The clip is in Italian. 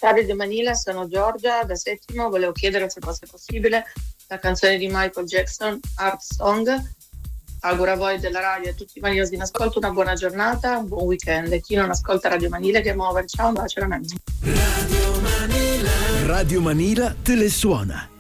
Ciao Radio Manila, sono Giorgia da Settimo, volevo chiedere se fosse possibile la canzone di Michael Jackson, Art Song. Auguro a voi della radio e a tutti i maniosi in ascolto una buona giornata, un buon weekend e chi non ascolta Radio Manila che muove, ciao, un bacio, Radio Manila te le suona.